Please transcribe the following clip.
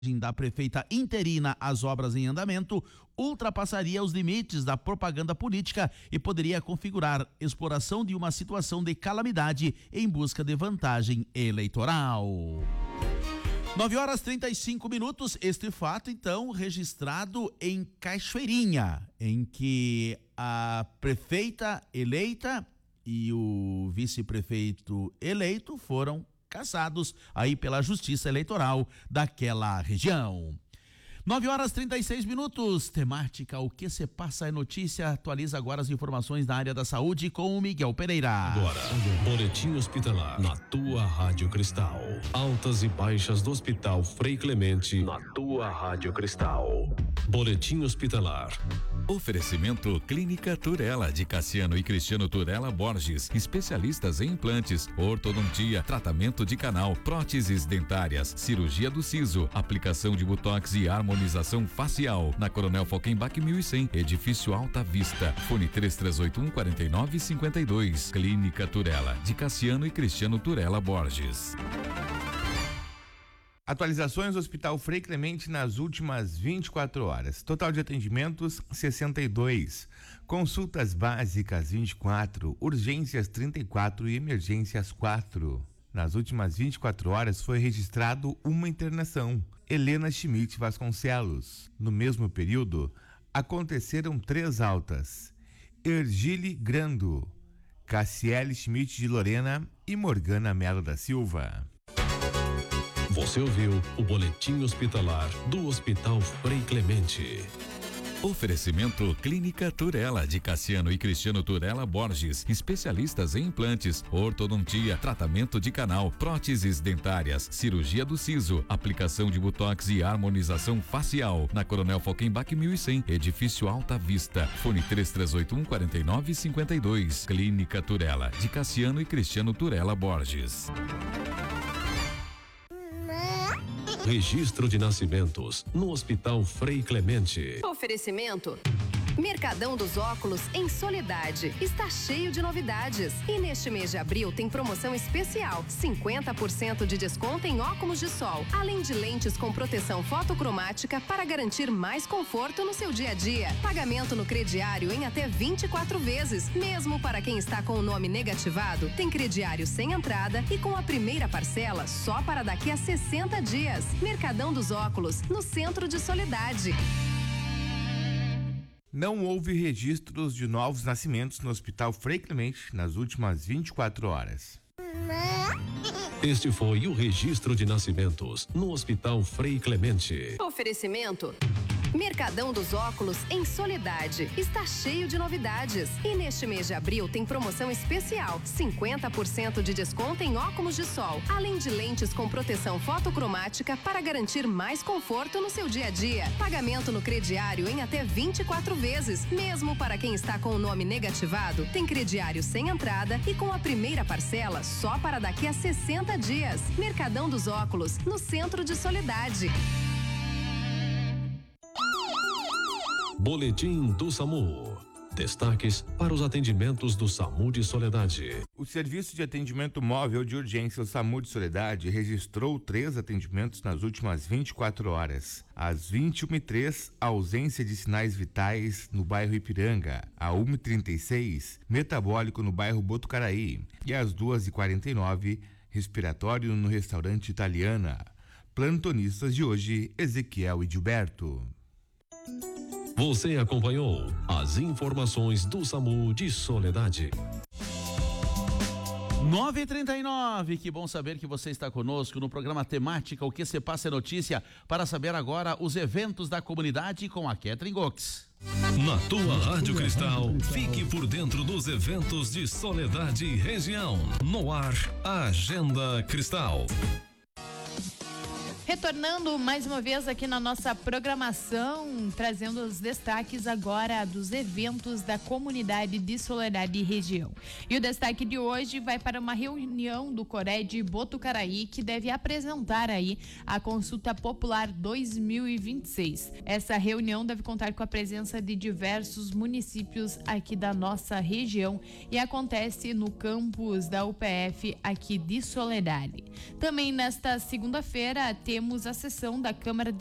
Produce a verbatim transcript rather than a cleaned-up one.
da prefeita interina às obras em andamento ultrapassaria os limites da propaganda política e poderia configurar exploração de uma situação de calamidade em busca de vantagem eleitoral. nove horas trinta e cinco minutos, este fato então registrado em Cachoeirinha, em que a prefeita eleita e o vice-prefeito eleito foram caçados aí pela Justiça Eleitoral daquela região. nove horas trinta e seis minutos, temática O que se passa é notícia, atualiza agora as informações da área da saúde com o Miguel Pereira. Agora, boletim hospitalar na tua Rádio Cristal. Altas e baixas do Hospital Frei Clemente na tua Rádio Cristal. Boletim hospitalar. Oferecimento Clínica Turela de Cassiano e Cristiano Turela Borges, especialistas em implantes, ortodontia, tratamento de canal, próteses dentárias, cirurgia do siso, aplicação de botox e harmonização facial. Na Coronel Falkenbach mil e cem, edifício Alta Vista. Fone três três oito um quatro nove cinco dois. Clínica Turela de Cassiano e Cristiano Turela Borges. Atualizações do Hospital Frei Clemente nas últimas vinte e quatro horas. Total de atendimentos sessenta e dois. Consultas básicas vinte e quatro, urgências trinta e quatro e emergências quatro. Nas últimas vinte e quatro horas foi registrado uma internação. Helena Schmidt Vasconcelos. No mesmo período, aconteceram três altas. Ergile Grando, Cassiele Schmidt de Lorena e Morgana Melo da Silva. Você ouviu o boletim hospitalar do Hospital Frei Clemente. Oferecimento Clínica Turela de Cassiano e Cristiano Turela Borges, especialistas em implantes, ortodontia, tratamento de canal, próteses dentárias, cirurgia do siso, aplicação de botox e harmonização facial. Na Coronel Falkenbach mil e cem, edifício Alta Vista. Fone três três oito um quatro nove cinco dois. Clínica Turela de Cassiano e Cristiano Turela Borges. Registro de nascimentos no Hospital Frei Clemente. Oferecimento Mercadão dos Óculos em Soledade. Está cheio de novidades. E neste mês de abril tem promoção especial. cinquenta por cento de desconto em óculos de sol. Além de lentes com proteção fotocromática para garantir mais conforto no seu dia a dia. Pagamento no crediário em até vinte e quatro vezes. Mesmo para quem está com o nome negativado, tem crediário sem entrada e com a primeira parcela só para daqui a sessenta dias. Mercadão dos Óculos, no centro de Soledade. Não houve registros de novos nascimentos no Hospital Frei Clemente nas últimas vinte e quatro horas. Este foi o registro de nascimentos no Hospital Frei Clemente. Oferecimento Mercadão dos Óculos em Soledade. Está cheio de novidades. E neste mês de abril tem promoção especial. cinquenta por cento de desconto em óculos de sol. Além de lentes com proteção fotocromática para garantir mais conforto no seu dia a dia. Pagamento no crediário em até vinte e quatro vezes. Mesmo para quem está com o nome negativado, tem crediário sem entrada e com a primeira parcela só para daqui a sessenta dias. Mercadão dos Óculos, no centro de Soledade. Boletim do SAMU. Destaques para os atendimentos do SAMU de Soledade. O Serviço de Atendimento Móvel de Urgência, o SAMU de Soledade, registrou três atendimentos nas últimas vinte e quatro horas. Às vinte e uma e três, ausência de sinais vitais no bairro Ipiranga. À uma e trinta e seis, metabólico no bairro Botucaraí. E às duas e quarenta e nove, respiratório no restaurante Italiana. Plantonistas de hoje, Ezequiel e Gilberto. Você acompanhou as informações do SAMU de Soledade. nove e trinta e nove, que bom saber que você está conosco no programa Temática O que se passa é notícia, para saber agora os eventos da comunidade com a Catherine Gox. Na tua Rádio Cristal, fique por dentro dos eventos de Soledade e região. No ar, a Agenda Cristal. Retornando mais uma vez aqui na nossa programação, trazendo os destaques agora dos eventos da comunidade de Soledade e região. E o destaque de hoje vai para uma reunião do Coré de Botucaraí, que deve apresentar aí a Consulta Popular dois mil e vinte e seis. Essa reunião deve contar com a presença de diversos municípios aqui da nossa região e acontece no campus da U P F aqui de Soledade. Também nesta segunda-feira, temos a sessão da Câmara